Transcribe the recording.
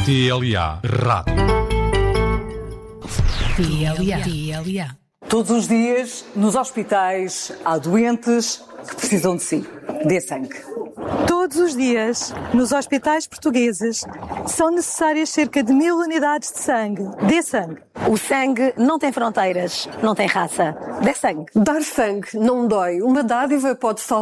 TLA Rádio. TLA. Todos os dias, nos hospitais, há doentes que precisam de si. Dê sangue. Todos os dias, nos hospitais portugueses, são necessárias cerca de 1000 unidades de sangue. Dê sangue. O sangue não tem fronteiras, não tem raça. Dê sangue. Dar sangue não dói. Uma dádiva pode salvar